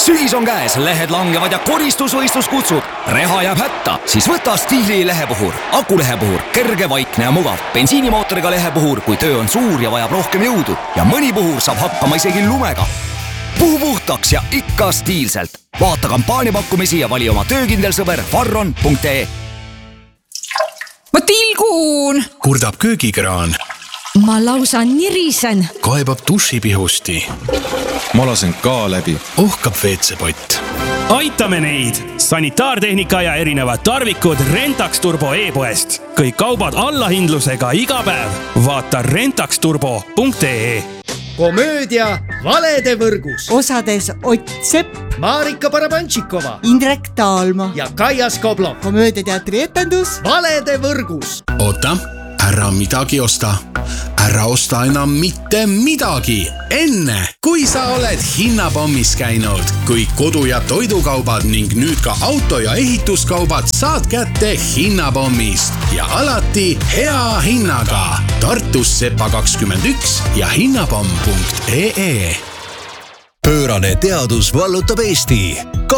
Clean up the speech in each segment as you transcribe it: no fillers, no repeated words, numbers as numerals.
Sügis on käes, lehed langevad ja koristusvõistlus kutsub. Reha jääb hätta, siis võta Stiili lehepuhur. Akulehepuhur, kerge, vaikne ja mugav. Bensiinimootoriga lehepuhur, kui töö on suur ja vajab rohkem jõudu. Ja mõni puhur saab hakkama isegi lumega. Puhu puhtaks ja ikka stiilselt. Vaata kampaaniapakkumisi ja vali oma töökindel sõber farron.ee. Ma tilgun! Kurdab köögikraan. Ma lausa nirisen. Kaebab dušipihusti. Ma lasen ka läbi. Ohkab veetsepott. Aitame neid! Sanitaartehnika ja erinevad tarvikud Rentax Turbo e-poest. Kõik kaubad allahindlusega iga päev. Vaata rentaxturbo.ee. Komöödia Valede võrgus. Osades Ott Sepp, Marika Barabantšikova, Indrek Taalma ja Kaia Skoblov. Komöödiateatri etendus Valede võrgus. Oota, ära midagi osta. Ära osta enam mitte midagi. Enne, kui sa oled hinnapommis käinud. Kõik kodu- ja toidukaubad ning nüüd ka auto- ja ehituskaubad saad kätte hinnapommist. Ja alati hea hinnaga. Tartus Sepa 21 ja hinnapomm.ee. Pöörane teadus vallutab Eesti.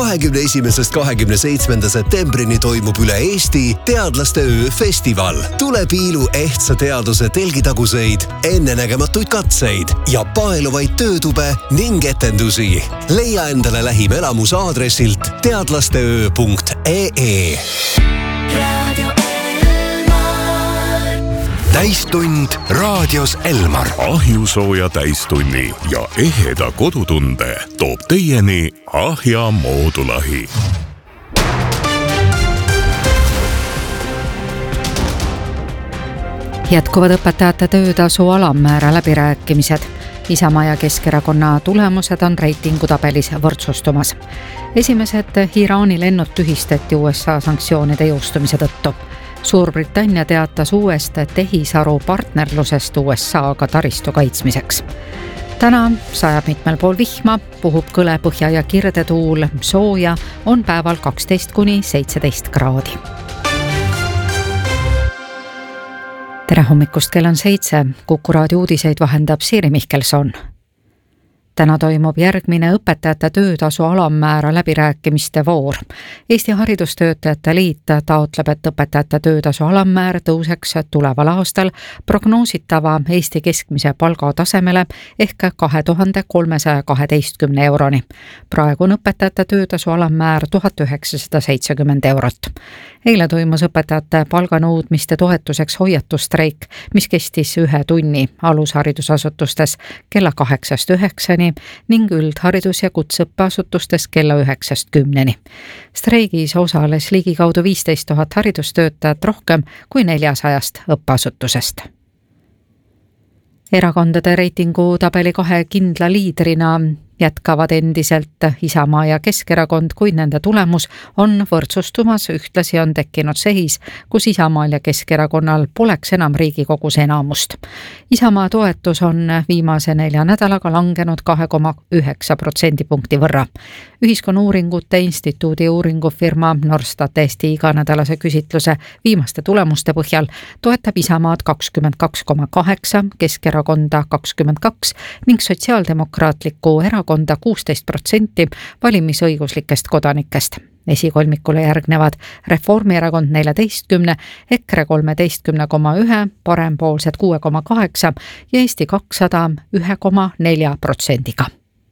21.–27. septembrini toimub üle Eesti teadlaste öö festival. Tule piilu ehtsa teaduse telgitaguseid, ennenägematuid katseid ja paeluvaid töötube ning etendusi. Leia endale lähim elamus aadressilt teadlasteöö.ee. Täistund raadios Elmar. Ahjusooja täistunni ja eheda kodutunde toob teieni Ahja moodulahi. Jätkuvad õpetajate töötasu alammäära läbirääkimised. Isamaa ja Keskerakonna tulemused on reitingutabelis võrdsustumas. Esimesed Iraani lennud tühistati USA sanktsioonide jõustumise tõttu. Suurbritannia teatas uuest tehisaru partnerlusest USA-ga taristu kaitsmiseks. Täna sajab mitmel pool vihma, puhub kõle põhja ja kirde tuul, sooja on päeval 12–17 kraadi. Tere hommikust, kell on 7. Kuku raadio uudiseid vahendab Siiri Mihkelson. Täna toimub järgmine õpetajate töötasu alammäära läbirääkimiste voor. Eesti Haridustöötajate Liit taotleb, et õpetajate töötasu alammäär tõuseks tuleval aastal prognoositava Eesti keskmise palga tasemele ehk 2312 euroni. Praegu on õpetajate töötasu alammäär 1970 eurot. Eile toimus õpetajate palganõudmiste toetuseks hoiatustreik, mis kestis 1 tunni alusharidusasutustes kella 8–9 ning üldharidus- ja kutseõppeasutustes kella 9–10. Streigis osales ligikaudu 15 000 haridustöötajat rohkem kui 400 õppeasutusest. Erakondade reitingutabeli 2 kindla liidrina jätkavad endiselt Isamaa ja Keskerakond, kuid nende tulemus on võrdsustumas. Ühtlasi on tekkinud sehis, kus Isamaal ja Keskerakonnal poleks enam Riigikogus enamust. Isamaa toetus on viimase 4 nädalaga langenud 2,9% võrra. Ühiskonnauuringute instituudi uuringufirma Norstat Eesti iganädalase küsitluse viimaste tulemuste põhjal toetab Isamaad 22,8%, Keskerakonda 22% ning Sotsiaaldemokraatlikku erakonda 16% valimisõiguslikest kodanikest. Esikolmikule järgnevad Reformierakond 14%, EKRE 13,1%, parempoolsed 6,8% ja Eesti 200 1,4%.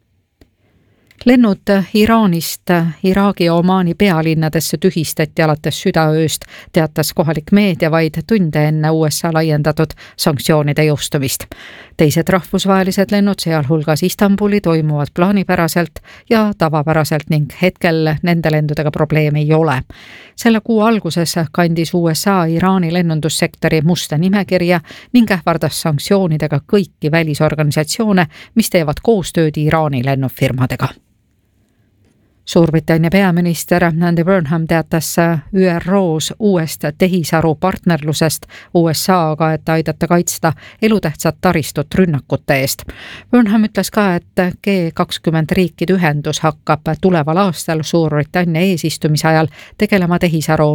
Lennud Iraanist Iraagi ja Omaani pealinnadesse tühistati alates südaööst, teatas kohalik meedia vaid tunde enne USA laiendatud sanktsioonide jõustumist. Teised rahvusvahelised lennud, sealhulgas Istanbuli, toimuvad plaanipäraselt ja tavapäraselt ning hetkel nende lendudega probleeme ei ole. Selle kuu alguses kandis USA Iraani lennundussektori musta nimekirja ning ähvardas sanktsioonidega kõiki välisorganisatsioone, mis teevad koostööd Iraani lennufirmadega. Suurbritannia peaminister Andy Burnham teatas ÜROs uuest tehisaru partnerlusest USA-ga, et aidata kaitsta elutähtsat taristut rünnakute eest. Burnham ütles ka, et G20 riikide ühendus hakkab tuleval aastal Suurbritannia eesistumise ajal tegelema tehisaru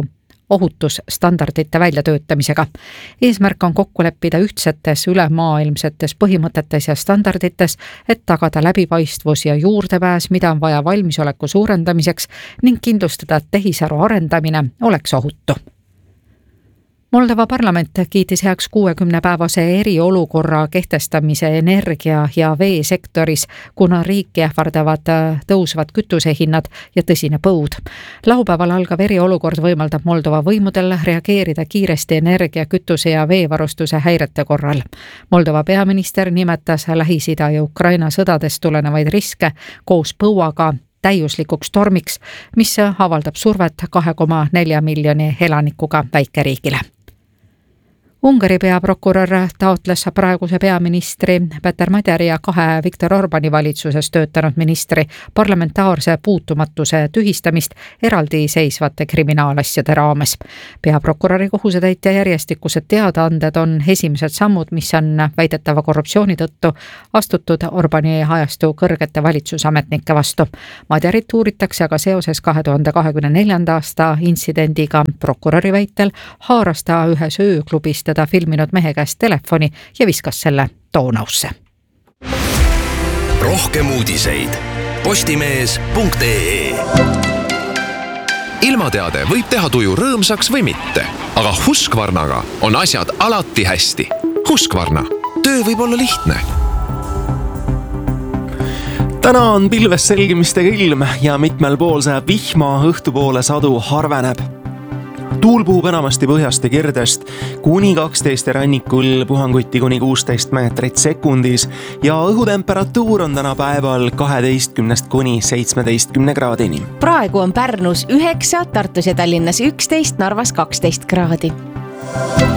ohutusstandardite väljatöötamisega. Eesmärk on kokku leppida ühtsetes ülemaailmsetes põhimõtetes ja standardites, et tagada läbipaistvus ja juurdepääs, mida on vaja valmisoleku suurendamiseks ning kindlustada, et tehisaru arendamine oleks ohutu. Moldova parlament kiitis heaks 60-päevase eriolukorra kehtestamise energia- ja veesektoris, kuna riiki ähvardavad tõusvad kütusehinnad ja tõsine põud. Laupäeval algav eriolukord võimaldab Moldova võimudel reageerida kiiresti energia, kütuse ja veevarustuse häirete korral. Moldova peaminister nimetas Lähis-Ida ja Ukraina sõdadest tulenevaid riske koos põuaga täiuslikuks tormiks, mis avaldab survet 2,4 miljoni elanikuga väikeriigile. Ungari peaprokurör taotles praeguse peaministri Peter Maderi ja 2 Viktor Orbani valitsuses töötanud ministri parlamentaarse puutumatuse tühistamist eraldiseisvate kriminaalasjade raames. Peaprokuröri kohusetäitja järjestikused teadaanded on esimesed sammud, mis on väidetava korruptsiooni tõttu astutud Orbani ajastu kõrgete valitsusametnike vastu. Maderit uuritakse aga seoses 2024. aasta intsidendiga. Prokuröri väitel haaras ta ühes ööklubis teda filminud mehe käest telefoni ja viskas selle Donausse. Rohkem uudiseid postimees.ee. Ilmateade võib teha tuju rõõmsaks või mitte, aga Husqvarnaga on asjad alati hästi. Husqvarna, töö võib olla lihtne. Täna on pilves selgimistega ilm ja mitmel pool sajab vihma, õhtupoole sadu harveneb. Tuul puhub enamasti põhjast ja kirdest kuni 12 rannikul puhanguti kuni 16 meetrit sekundis ja õhutemperatuur on täna päeval 12 kuni 17 kraadini. Praegu on Pärnus 9, Tartus ja Tallinnas 11, Narvas 12 kraadi.